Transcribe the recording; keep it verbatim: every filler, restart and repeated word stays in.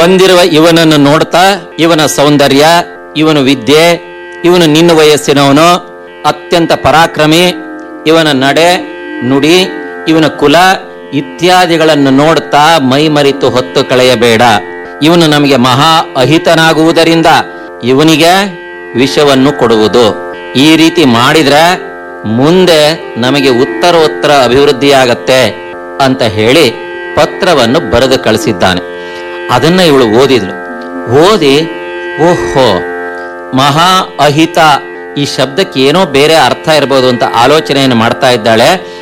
ಬಂದಿರುವ ಇವನನ್ನು ನೋಡ್ತಾ ಇವನ ಸೌಂದರ್ಯ, ಇವನು ವಿದ್ಯೆ, ಇವನು ನಿನ್ನ ವಯಸ್ಸಿನವನು, ಅತ್ಯಂತ ಪರಾಕ್ರಮಿ, ಇವನ ನಡೆ ನುಡಿ, ಇವನ ಕುಲ ಇತ್ಯಾದಿಗಳನ್ನು ನೋಡ್ತಾ ಮೈ ಮರಿತು ಹೊತ್ತು ಕಳೆಯಬೇಡ. ಇವನು ನಮಗೆ ಮಹಾ ಅಹಿತನಾಗುವುದರಿಂದ ಇವನಿಗೆ ವಿಷವನ್ನು ಕೊಡುವುದು. ಈ ರೀತಿ ಮಾಡಿದ್ರೆ ಮುಂದೆ ನಮಗೆ ಉತ್ತರೋತ್ತರ ಅಭಿವೃದ್ಧಿಯಾಗತ್ತೆ ಅಂತ ಹೇಳಿ ಪತ್ರವನ್ನು ಬರೆದು ಕಳಿಸಿದ್ದಾನೆ. ಅದನ್ನ ಇವಳು ಓದಿದ್ಲು. ಓದಿ ಓಹೋ, ಮಹಾ ಅಹಿತ ಈ ಶಬ್ದಕ್ಕೆ ಏನೋ ಬೇರೆ ಅರ್ಥ ಇರಬಹುದು ಅಂತ ಆಲೋಚನೆಯನ್ನು ಮಾಡ್ತಾ ಇದ್ದಾಳೆ.